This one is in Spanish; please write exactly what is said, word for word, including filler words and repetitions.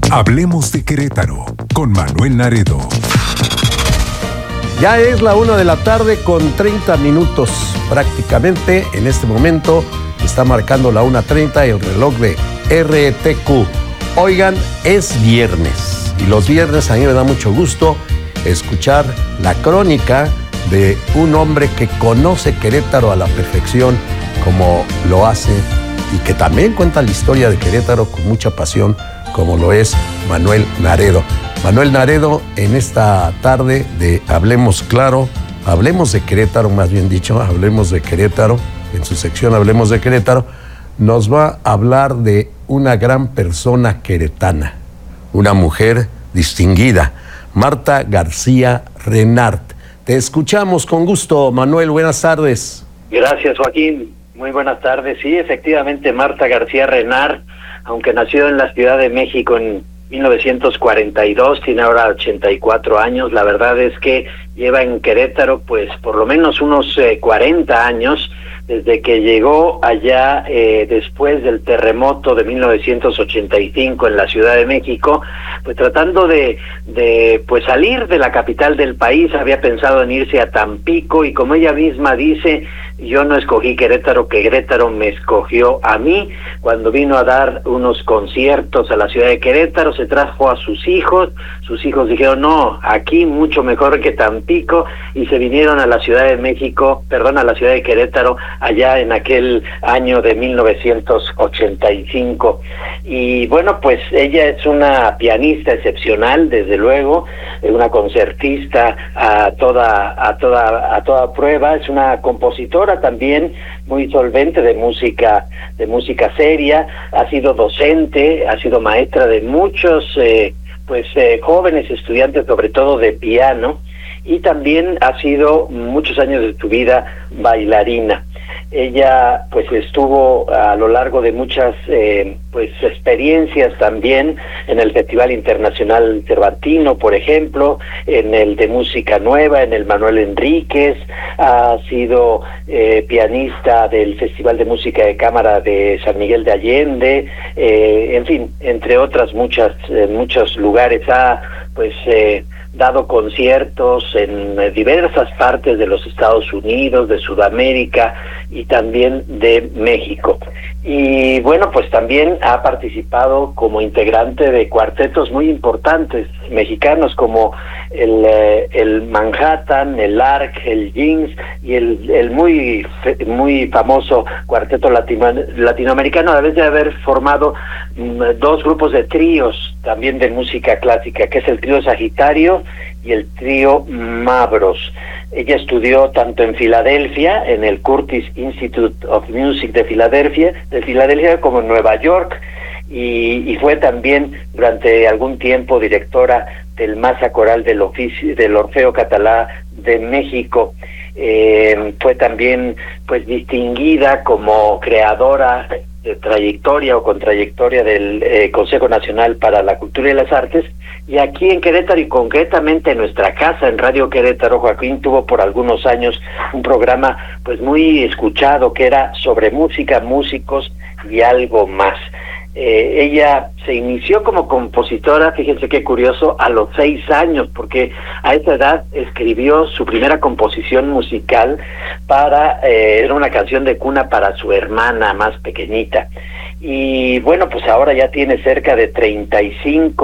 Hablemos de Querétaro con Manuel Naredo. Ya es la una de la tarde con treinta minutos. Prácticamente en este momento está marcando la una treinta el reloj de R T Q. Oigan, es viernes y los viernes a mí me da mucho gusto escuchar la crónica de un hombre que conoce Querétaro a la perfección como lo hace y que también cuenta la historia de Querétaro con mucha pasión, como lo es Manuel Naredo. Manuel Naredo, en esta tarde de Hablemos Claro, Hablemos de Querétaro, más bien dicho, Hablemos de Querétaro, en su sección Hablemos de Querétaro, nos va a hablar de una gran persona queretana, una mujer distinguida, Marta García Renart. Te escuchamos con gusto, Manuel, buenas tardes. Gracias, Joaquín. Muy buenas tardes. Sí, efectivamente, Marta García Renart, aunque nació en la Ciudad de México en mil novecientos cuarenta y dos, tiene ahora ochenta y cuatro años. La verdad es que lleva en Querétaro pues por lo menos unos eh, cuarenta años, desde que llegó allá eh, después del terremoto de mil novecientos ochenta y cinco en la Ciudad de México, pues tratando de, de pues salir de la capital del país. Había pensado en irse a Tampico y, como ella misma dice, yo no escogí Querétaro, que Querétaro me escogió a mí. Cuando vino a dar unos conciertos a la ciudad de Querétaro, se trajo a sus hijos, sus hijos dijeron, no, aquí mucho mejor que Tampico, y se vinieron a la Ciudad de México, perdón, a la ciudad de Querétaro, allá en aquel año de mil novecientos ochenta y cinco. Y bueno, pues ella es una pianista excepcional, desde luego, una concertista a toda, a toda, a toda prueba, es una compositora también muy solvente de música, de música seria, ha sido docente, ha sido maestra de muchos eh, pues eh, jóvenes estudiantes, sobre todo de piano, y también ha sido muchos años de su vida bailarina. Ella pues estuvo a lo largo de muchas eh, pues experiencias también en el Festival Internacional Cervantino, por ejemplo, en el de Música Nueva, en el Manuel Enríquez, ha sido eh, pianista del Festival de Música de Cámara de San Miguel de Allende, eh, en fin, entre otras muchas, en muchos lugares ha pues eh, dado conciertos en diversas partes de los Estados Unidos, de Sudamérica y también de México. Y bueno, pues también ha participado como integrante de cuartetos muy importantes mexicanos, como el, eh, el Manhattan, el Arc, el Jeans y el, el muy muy famoso cuarteto latino, latinoamericano, a vez de haber formado mm, dos grupos de tríos también de música clásica, que es el trío Sagitario y el trío Mavros. Ella estudió tanto en Filadelfia, en el Curtis Institute of Music de Filadelfia, de Filadelfia, como en Nueva York, y, y fue también durante algún tiempo directora del Massa Coral del Oficio, del Orfeo Catalá de México. Eh, fue también pues distinguida como creadora de trayectoria o con trayectoria del eh, Consejo Nacional para la Cultura y las Artes, y aquí en Querétaro, y concretamente en nuestra casa en Radio Querétaro, Joaquín, tuvo por algunos años un programa pues muy escuchado que era sobre música, músicos y algo más. Eh, ella se inició como compositora, fíjense qué curioso, a los seis años, porque a esa edad escribió su primera composición musical para, eh, era una canción de cuna para su hermana más pequeñita. Y bueno, pues ahora ya tiene cerca de treinta y cinco